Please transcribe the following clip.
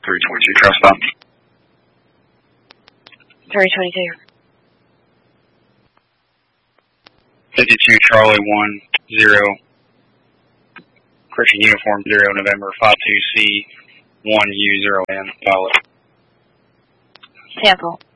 322 truck stop. 322. 52 Charlie 10. Christian Uniform 0 November 52C 1U0N pilot. Sample.